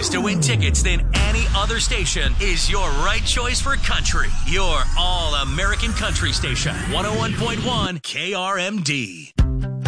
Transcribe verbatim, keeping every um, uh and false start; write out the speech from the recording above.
chance to win tickets than any other station is your right choice for country. Your all-American country station, one oh one point one K R M D.